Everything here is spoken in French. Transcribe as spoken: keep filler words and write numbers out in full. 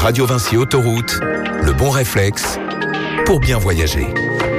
Radio Vinci Autoroute, le bon réflexe pour bien voyager.